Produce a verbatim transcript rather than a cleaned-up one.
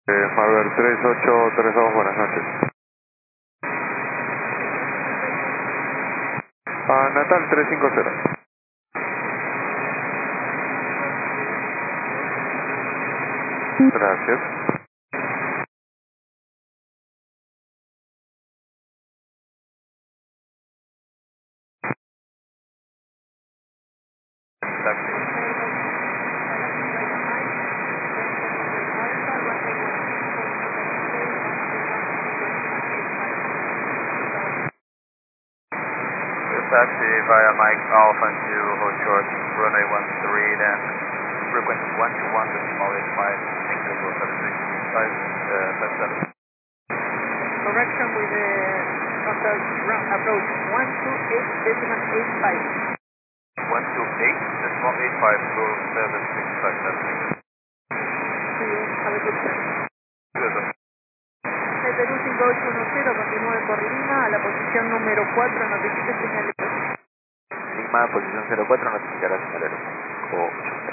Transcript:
Eh, Harvard tres ocho tres dos, buenas noches. Ah, Natal tres cinco cero. Gracias. Taxi. Taxi via Mike Alpha to hold short, runway one three, then frequency one two one decimal eight five, Mexico seven six five, uh, five seven. Correction with the approach, run, approach one two eight decimal eight five. one two eight decimal eight five, go seven six five seven. Sí, have a good time. Good. El Perú cinco ocho uno cero continúe por Lima a la posición número cuatro, notifique señal de... Lima, posición cero cuatro, notificará señalero. cinco ocho.